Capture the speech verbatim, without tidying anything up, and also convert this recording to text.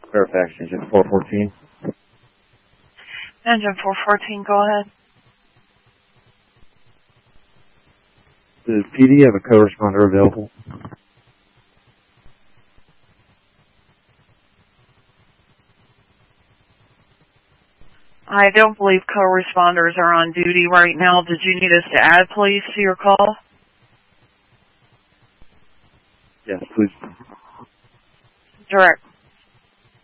Fairfax, engine four fourteen. Engine four fourteen, go ahead. Does P D have a co-responder available? I don't believe co-responders are on duty right now. Did you need us to add police to your call? Yes, please. Direct